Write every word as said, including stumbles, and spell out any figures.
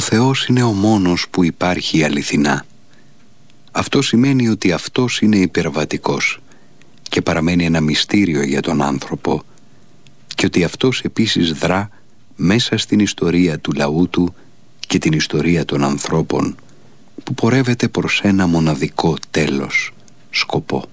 Θεός είναι ο μόνος που υπάρχει αληθινά. Αυτό σημαίνει ότι Αυτός είναι υπερβατικός και παραμένει ένα μυστήριο για τον άνθρωπο, και ότι Αυτός επίσης δρά μέσα στην ιστορία του λαού Του και την ιστορία των ανθρώπων, που πορεύεται προς ένα μοναδικό τέλος, σκοπό.